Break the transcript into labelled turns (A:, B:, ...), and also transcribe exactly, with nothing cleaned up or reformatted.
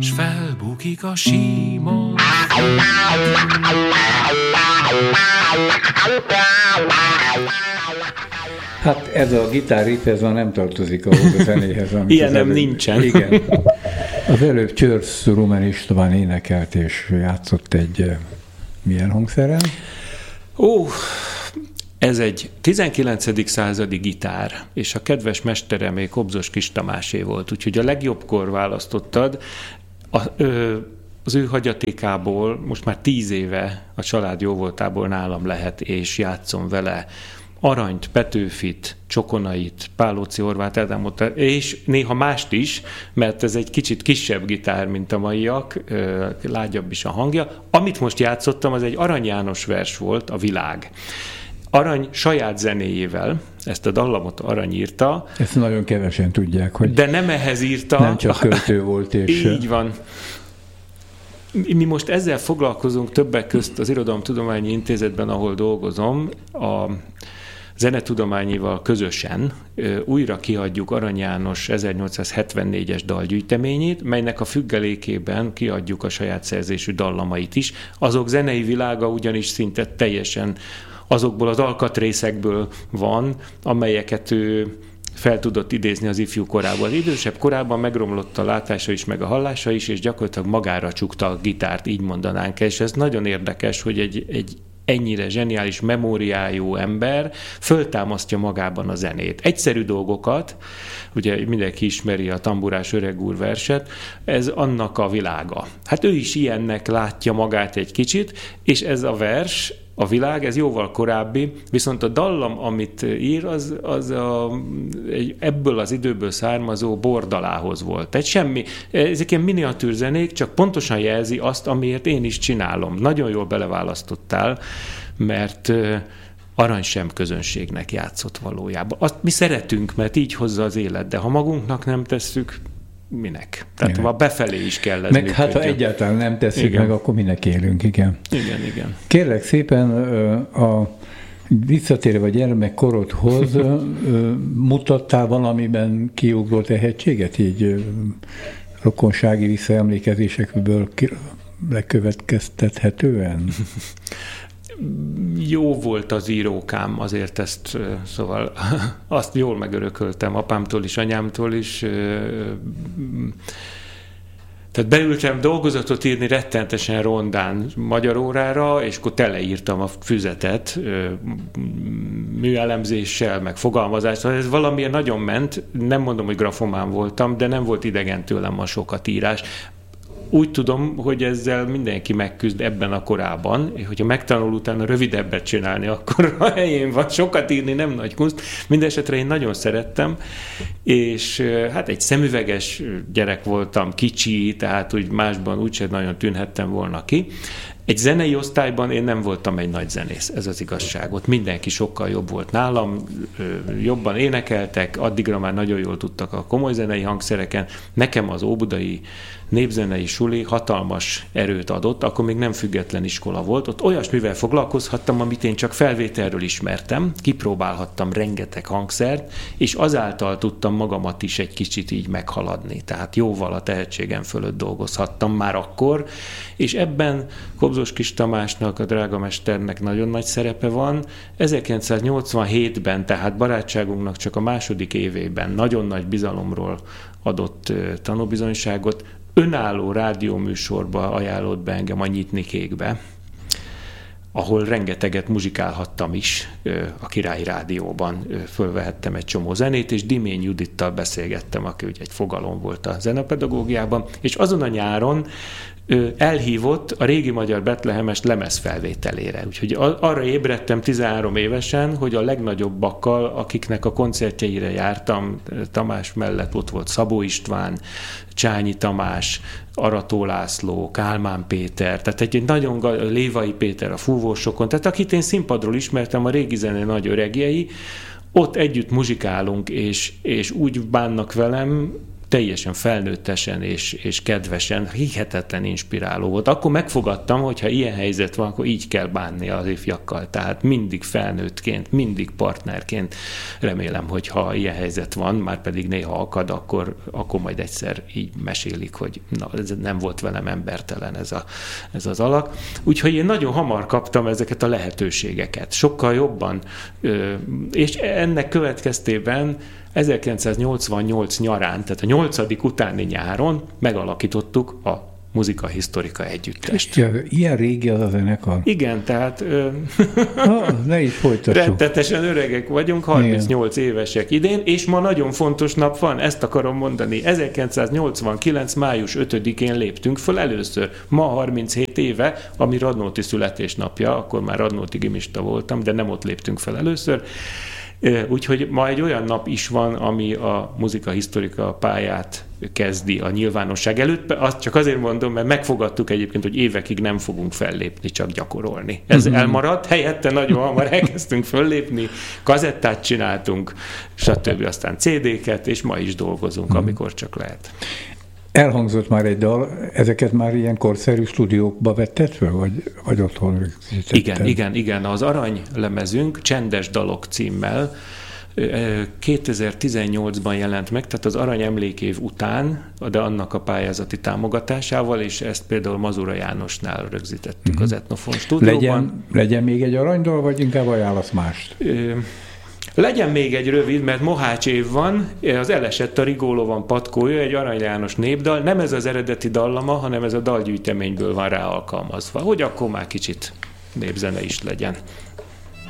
A: s felbukik a síma.
B: Hát ez a gitárriff, ez már nem tartozik ahhoz a zenéhez, amit
A: ilyen nem
B: előbb,
A: nincsen.
B: Igen. Az előbb Csörsz Rumen István énekelt és játszott egy milyen hangszeren?
A: Ó, ez egy tizenkilencedik századi gitár, és a kedves mestere még Kobzos Kis Tamásé volt, úgyhogy a legjobbkor választottad. A, ö, az ő hagyatékából most már tíz éve a család jóvoltából nálam lehet, és játszom vele Aranyt, Petőfit, Csokonait, Pálóci Horváth Ádámot, és néha mást is, mert ez egy kicsit kisebb gitár, mint a maiak, lágyabb is a hangja. Amit most játszottam, az egy Arany János vers volt, a Világ. Arany saját zenéjével, ezt a dallamot Arany írta.
B: Ezt nagyon kevesen tudják, hogy
A: de nem ehhez írta.
B: Nem csak költő volt. És
A: így van. Mi most ezzel foglalkozunk többek közt az Irodalomtudományi Intézetben, ahol dolgozom, a Zenetudományival közösen újra kiadjuk Arany János ezernyolcszázhetvennégyes dalgyűjteményét, melynek a függelékében kiadjuk a saját szerzésű dallamait is. Azok zenei világa ugyanis szinte teljesen azokból az alkatrészekből van, amelyeket ő fel tudott idézni az ifjú korában. Az idősebb korában megromlott a látása is, meg a hallása is, és gyakorlatilag magára csukta a gitárt, így mondanánk. És ez nagyon érdekes, hogy egy, egy ennyire zseniális memóriájú ember föltámasztja magában a zenét. Egyszerű dolgokat, ugye mindenki ismeri a Tamburás öreg úr verset, ez annak a világa. Hát ő is ilyennek látja magát egy kicsit, és ez a vers, a Világ, ez jóval korábbi, viszont a dallam, amit ír, az, az a, egy, ebből az időből származó bordalához volt. Egy semmi, ezek ilyen miniatűr zenék, csak pontosan jelzi azt, amiért én is csinálom. Nagyon jól beleválasztottál, mert Arany sem közönségnek játszott valójában. Azt mi szeretünk, mert így hozza az élet, de ha magunknak nem tesszük, minek? Tehát igen. Befelé is kell ez
B: meg
A: működjön.
B: Hát ha egyáltalán nem tesszük igen. meg, akkor minek élünk, igen.
A: Igen, igen.
B: Kérlek szépen, a visszatérve a gyermekkorodhoz mutattál valamiben kiugró tehetséget, így rokonsági visszaemlékezésekből lekövetkeztethetően?
A: Jó volt az írókám, azért ezt, szóval azt jól megörököltem apámtól is, anyámtól is. Tehát beültem dolgozatot írni rettentesen rondán magyar órára, és akkor teleírtam a füzetet műelemzéssel, meg fogalmazással. Ez valamilyen nagyon ment, nem mondom, hogy grafomán voltam, de nem volt idegen tőlem a sokat írás. Úgy tudom, hogy ezzel mindenki megküzd ebben a korában, és hogyha megtanul utána rövidebbet csinálni, akkor a helyén van, sokat írni nem nagy kunst. Mindenesetre én nagyon szerettem, és hát egy szemüveges gyerek voltam, kicsi, tehát úgy másban úgyse nagyon tűnhettem volna ki. Egy zenei osztályban én nem voltam egy nagy zenész, ez az igazság. Ott mindenki sokkal jobb volt nálam, jobban énekeltek, addigra már nagyon jól tudtak a komoly zenei hangszereken. Nekem az óbudai népzenei suli hatalmas erőt adott, akkor még nem független iskola volt. Ott olyasmivel foglalkozhattam, amit én csak felvételről ismertem, kipróbálhattam rengeteg hangszert, és azáltal tudtam magamat is egy kicsit így meghaladni. Tehát jóval a tehetségem fölött dolgozhattam már akkor, és ebben Kobzos Kis Tamásnak, a drága mesternek nagyon nagy szerepe van. ezerkilencszáznyolcvanhétben, tehát barátságunknak csak a második évében nagyon nagy bizalomról adott tanúbizonyságot, önálló rádióműsorba ajánlott be engem a Nyitni Kékbe, ahol rengeteget muzsikálhattam is a Királyi Rádióban, fölvehettem egy csomó zenét, és Dimény Judittal beszélgettem, aki ugye egy fogalom volt a zenepedagógiában, és azon a nyáron elhívott a Régi Magyar Betlehemes lemezfelvételére. Úgyhogy arra ébredtem tizenhárom évesen, hogy a legnagyobbakkal, akiknek a koncertjeire jártam, Tamás mellett ott volt Szabó István, Csányi Tamás, Arató László, Kálmán Péter, tehát egy nagyon Lévai Péter a fúvósokon, tehát akit én színpadról ismertem, a régi zene nagy öregjei, ott együtt muzsikálunk, és, és úgy bánnak velem, teljesen felnőttesen és, és kedvesen, hihetetlen inspiráló volt. Akkor megfogadtam, hogy ha ilyen helyzet van, akkor így kell bánni az ifjakkal. Tehát mindig felnőttként, mindig partnerként. Remélem, hogy ha ilyen helyzet van, már pedig néha akad, akkor, akkor majd egyszer így mesélik, hogy na, ez nem volt velem embertelen ez, a, ez az alak. Úgyhogy én nagyon hamar kaptam ezeket a lehetőségeket. Sokkal jobban. És ennek következtében ezerkilencszáznyolcvannyolc nyarán, tehát a nyolcadik utáni nyáron megalakítottuk a Muzika-historika együttest.
B: Ja, ilyen régi az a zenekar.
A: Igen, tehát
B: ha, ne is folytassuk.
A: rettetesen öregek vagyunk, harmincnyolc Igen. évesek idén, és ma nagyon fontos nap van, ezt akarom mondani. ezerkilencszáznyolcvankilenc. május ötödikén léptünk föl először. Ma harminchét éve, ami Radnóti születésnapja, akkor már radnóti gimista voltam, de nem ott léptünk fel először. Úgyhogy ma egy olyan nap is van, ami a muzika-historika pályát kezdi a nyilvánosság előtt. Azt csak azért mondom, mert megfogadtuk egyébként, hogy évekig nem fogunk fellépni, csak gyakorolni. Ez uh-huh. elmaradt, helyette nagyon hamar elkezdtünk föllépni, kazettát csináltunk, stb. Aztán cé dé-ket, és ma is dolgozunk, uh-huh. amikor csak lehet.
B: Elhangzott már egy dal, ezeket már ilyen korszerű stúdiókba vetted fel, vagy, vagy otthon rögzítetted?
A: Igen, igen, igen. Az Arany lemezünk Csendes dalok címmel kétezer-tizennyolcban jelent meg, tehát az Arany emlékév után, de annak a pályázati támogatásával, és ezt például Mazura Jánosnál rögzítettük uh-huh. az Etnofon stúdióban.
B: Legyen, legyen még egy aranydal, vagy inkább ajánlasz mást?
A: Ö, Legyen még egy rövid, mert Mohács év van, az Elesett a Rigóló van patkója, egy Arany János népdal, nem ez az eredeti dallama, hanem ez a dalgyűjteményből van rá alkalmazva, hogy akkor már kicsit népzene is legyen.